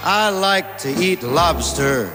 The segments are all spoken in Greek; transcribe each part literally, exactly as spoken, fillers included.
I like to eat lobster.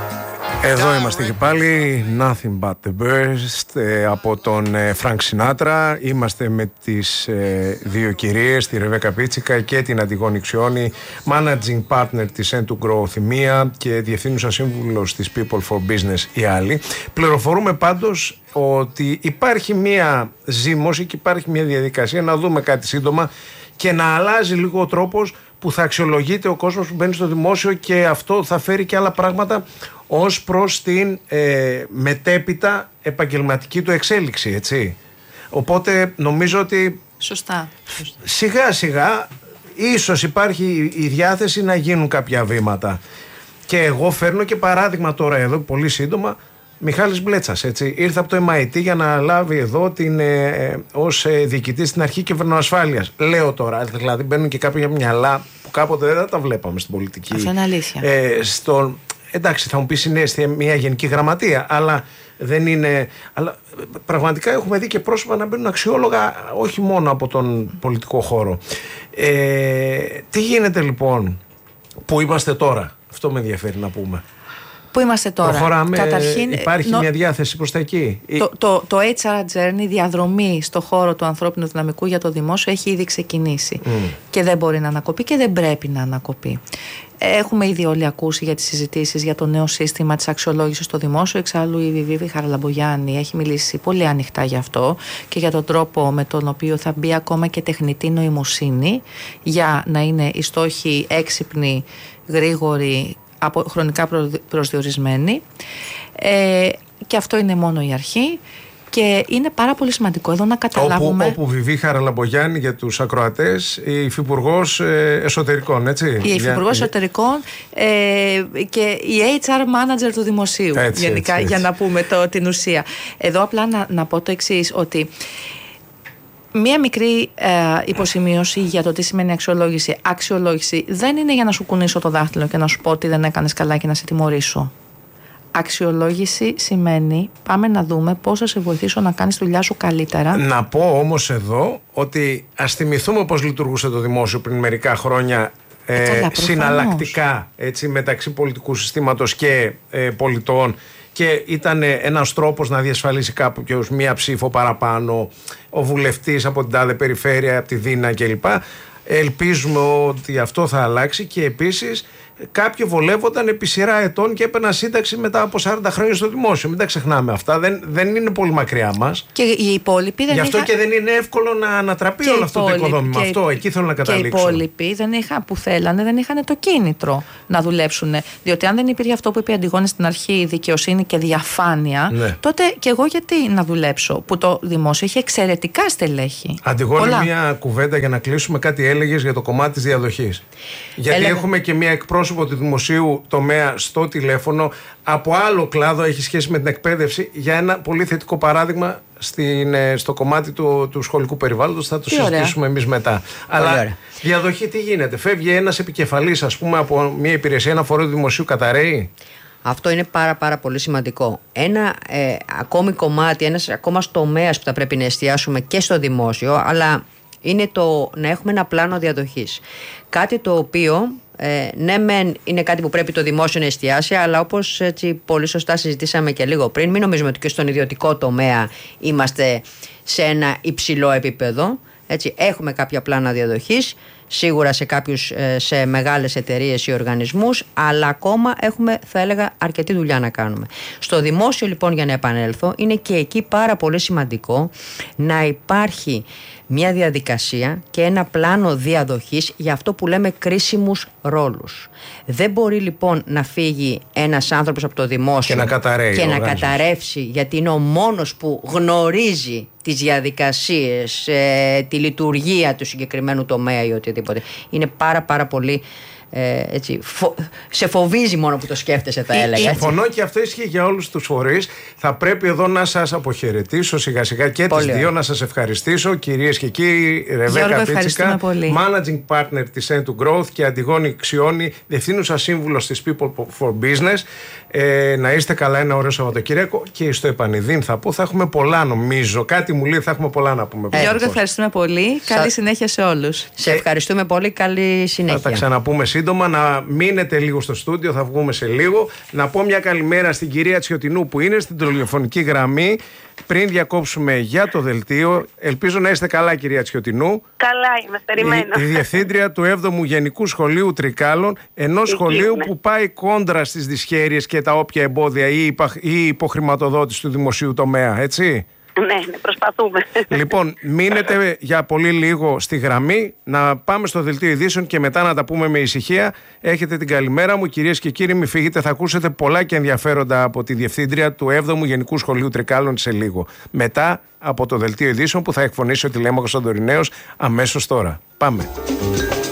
Εδώ είμαστε και πάλι, Nothing But The Best, ε, από τον Φρανκ Σινάτρα. Είμαστε με τις ε, δύο κυρίες, τη Ρεβέκα Πίτσικα και την Αντιγόνη Ξιώνη, Managing Partner της End to Grow Μία και Διευθύνουσα Σύμβουλος της People for Business η άλλη. Πληροφορούμε πάντως ότι υπάρχει μία ζήμωση και υπάρχει μία διαδικασία να δούμε κάτι σύντομα και να αλλάζει λίγο ο τρόπος που θα αξιολογείται ο κόσμος που μπαίνει στο δημόσιο, και αυτό θα φέρει και άλλα πράγματα ως προς την ε, μετέπειτα επαγγελματική του εξέλιξη, έτσι. Οπότε νομίζω ότι Σωστά. σιγά σιγά ίσως υπάρχει η διάθεση να γίνουν κάποια βήματα. Και εγώ φέρνω και παράδειγμα τώρα εδώ, πολύ σύντομα, Μιχάλης Μπλέτσας, έτσι. Ήρθε από το εμ άι τι για να λάβει εδώ την, ε, ως ε, διοικητής στην αρχή κυβερνοασφάλειας. Λέω τώρα, δηλαδή μπαίνουν και κάποια μυαλά που κάποτε δεν τα βλέπαμε στην πολιτική. Αυτό είναι αλήθεια. Ε, στον, εντάξει, θα μου πεις είναι μια γενική γραμματεία, αλλά δεν είναι. Αλλά πραγματικά έχουμε δει και πρόσωπα να μπαίνουν αξιόλογα, όχι μόνο από τον πολιτικό χώρο. Ε, τι γίνεται λοιπόν, που είμαστε τώρα, αυτό με ενδιαφέρει να πούμε. Πού είμαστε τώρα? Προχωράμε, Καταρχήν, υπάρχει νο... μια διάθεση προς τα εκεί. Το, το, το έιτς αρ journey, η διαδρομή στο χώρο του ανθρώπινου δυναμικού για το δημόσιο, έχει ήδη ξεκινήσει. Mm. Και δεν μπορεί να ανακοπεί και δεν πρέπει να ανακοπεί. Έχουμε ήδη όλοι ακούσει για τις συζητήσεις για το νέο σύστημα της αξιολόγησης στο δημόσιο. Εξάλλου η Βιβίβη Χαραλαμπογιάννη έχει μιλήσει πολύ ανοιχτά γι' αυτό και για τον τρόπο με τον οποίο θα μπει ακόμα και τεχνητή νοημοσύνη για να είναι οι στόχοι έξυπνοι, γρήγοροι, από χρονικά προσδιορισμένη, ε, και αυτό είναι μόνο η αρχή και είναι πάρα πολύ σημαντικό εδώ να καταλάβουμε. Όπου, όπου Βιβί Χαραλαμπογιάννη, για τους ακροατές, η Υφυπουργός ε, Εσωτερικών, έτσι. Η Υφυπουργός για... Εσωτερικών ε, και η έιτς αρ Manager του Δημοσίου, έτσι, γενικά, έτσι, έτσι. Για να πούμε το, την ουσία. Εδώ απλά να, να πω το εξής, ότι μία μικρή ε, υποσημείωση για το τι σημαίνει αξιολόγηση. Αξιολόγηση δεν είναι για να σου κουνήσω το δάχτυλο και να σου πω ότι δεν έκανες καλά και να σε τιμωρήσω. Αξιολόγηση σημαίνει πάμε να δούμε πώς θα σε βοηθήσω να κάνεις τη δουλειά σου καλύτερα. Να πω όμως εδώ ότι ας θυμηθούμε πώς λειτουργούσε το δημόσιο πριν μερικά χρόνια, ε, Καλά, συναλλακτικά, έτσι, μεταξύ πολιτικού συστήματος και ε, πολιτών. Και ήταν ένας τρόπος να διασφαλίσει κάποιος μία ψήφο παραπάνω, ο βουλευτής από την τάδε περιφέρεια, από τη Δίνα κλπ. Ελπίζουμε ότι αυτό θα αλλάξει, και επίσης κάποιοι βολεύονταν επί σειρά ετών και έπαιρναν σύνταξη μετά από σαράντα χρόνια στο δημόσιο. Μην τα ξεχνάμε αυτά. Δεν, δεν είναι πολύ μακριά μας. Και οι υπόλοιποι δεν Γι' αυτό είχα... και δεν είναι εύκολο να ανατραπεί όλο αυτό το οικοδόμημα. Και... Αυτό, εκεί θέλω να καταλήξω. Και οι υπόλοιποι δεν είχαν, που θέλανε, δεν είχαν το κίνητρο να δουλέψουν. Διότι αν δεν υπήρχε αυτό που είπε η Αντιγόνη στην αρχή, δικαιοσύνη και διαφάνεια, ναι, τότε και εγώ γιατί να δουλέψω, που το δημόσιο είχε εξαιρετικά στελέχη. Αντιγόνη, μια κουβέντα για να κλείσουμε. Κάτι έλεγες για το κομμάτι της διαδοχής. Γιατί Έλεγα... έχουμε και μια εκπρόσωπο του δημοσίου τομέα στο τηλέφωνο από άλλο κλάδο, έχει σχέση με την εκπαίδευση, για ένα πολύ θετικό παράδειγμα στην, στο κομμάτι του, του σχολικού περιβάλλοντος. Θα το τι συζητήσουμε εμείς μετά. Αλλά ωραία. Διαδοχή τι γίνεται? Φεύγει ένας επικεφαλής, ας πούμε, από μια υπηρεσία, ένα φορέα του δημοσίου, καταραίει. Αυτό είναι πάρα πάρα πολύ σημαντικό. Ένα ε, ακόμη κομμάτι, ένας ακόμα τομέας που θα πρέπει να εστιάσουμε και στο δημόσιο, αλλά είναι το να έχουμε ένα πλάνο διαδοχής. Κάτι το οποίο, ε, ναι μεν είναι κάτι που πρέπει το δημόσιο να εστιάσει, αλλά όπως έτσι πολύ σωστά συζητήσαμε και λίγο πριν, μην νομίζουμε ότι και στον ιδιωτικό τομέα είμαστε σε ένα υψηλό επίπεδο. Έτσι, έχουμε κάποια πλάνα διαδοχής, σίγουρα σε κάποιους, σε μεγάλες εταιρείες ή οργανισμούς, αλλά ακόμα έχουμε, θα έλεγα, αρκετή δουλειά να κάνουμε. Στο δημόσιο λοιπόν, για να επανέλθω, είναι και εκεί πάρα πολύ σημαντικό να υπάρχει μια διαδικασία και ένα πλάνο διαδοχής για αυτό που λέμε κρίσιμους ρόλους. Δεν μπορεί λοιπόν να φύγει ένας άνθρωπος από το δημόσιο και να, καταραίει, και να καταρρεύσει, γιατί είναι ο μόνος που γνωρίζει τις διαδικασίες, ε, τη λειτουργία του συγκεκριμένου τομέα ή οτιδήποτε. Είναι πάρα πάρα πολύ ε, έτσι, φο... σε φοβίζει μόνο που το σκέφτεσαι, θα έλεγα. Συμφωνώ, και αυτό ισχύει για όλους τους φορείς. Θα πρέπει εδώ να σας αποχαιρετήσω σιγά σιγά και πολύ τις δύο, να σας ευχαριστήσω, κυρίες και κύριοι. Ρεβέκα Πίτσικα, Managing Partner της End to Growth, και Αντιγόνη Ξιώνη, Διευθύνουσα Σύμβουλος της People for Business. Ε, να είστε καλά, ένα ωραίο Σαββατοκύριακο, και στο επανειδήν θα πω, θα έχουμε πολλά, νομίζω. Κάτι μου λέει, θα έχουμε πολλά να πούμε. Ε, Γιώργο, ευχαριστούμε πολύ. Καλή συνέχεια σε όλους. Σε ευχαριστούμε πολύ. Καλή συνέχεια. Θα τα ξαναπούμε σύντομα. σύντομα να μείνετε λίγο στο στούντιο, θα βγούμε σε λίγο. Να πω μια καλημέρα στην κυρία Τσιωτινού που είναι στην τηλεφωνική γραμμή πριν διακόψουμε για το δελτίο. Ελπίζω να είστε καλά, κυρία Τσιωτινού. Καλά είμαι, περιμένω. Η, η διευθύντρια του έβδομου Γενικού Σχολείου Τρικάλων, ενός σχολείου είμαι. που πάει κόντρα στις δυσχέρειες και τα όποια εμπόδια ή, υπα, ή υποχρηματοδότηση του δημοσίου τομέα, έτσι. Ναι, ναι, προσπαθούμε. Λοιπόν, μείνετε για πολύ λίγο στη γραμμή, να πάμε στο δελτίο ειδήσεων και μετά να τα πούμε με ησυχία. Έχετε την καλημέρα μου, κυρίες και κύριοι, μη φύγετε, θα ακούσετε πολλά και ενδιαφέροντα από τη διευθύντρια του έβδομου Γενικού Σχολείου Τρικάλων σε λίγο. Μετά από το δελτίο ειδήσεων που θα εκφωνήσει ο Τηλέμαχος Αντοριναίος αμέσως τώρα. Πάμε.